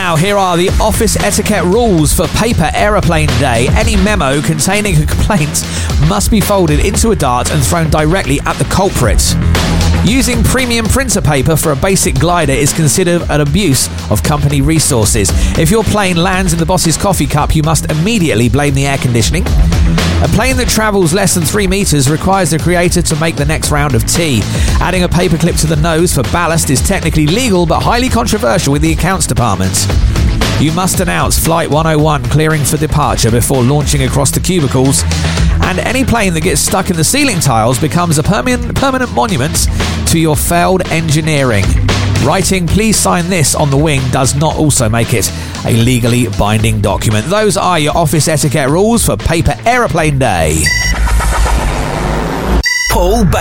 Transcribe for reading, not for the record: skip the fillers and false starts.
Now, here are the office etiquette rules for Paper Aeroplane Day. Any memo containing a complaint must be folded into a dart and thrown directly at the culprit. Using premium printer paper for a basic glider is considered an abuse of company resources. If your plane lands in the boss's coffee cup, you must immediately blame the air conditioning. A plane that travels less than 3 meters requires the creator to make the next round of tea. Adding a paperclip to the nose for ballast is technically legal but highly controversial with the accounts department. You must announce Flight 101 clearing for departure before launching across the cubicles. And any plane that gets stuck in the ceiling tiles becomes a permanent monument to your failed engineering. Writing "please sign this" on the wing does not also make it a legally binding document. Those are your office etiquette rules for Paper Aeroplane Day. Paul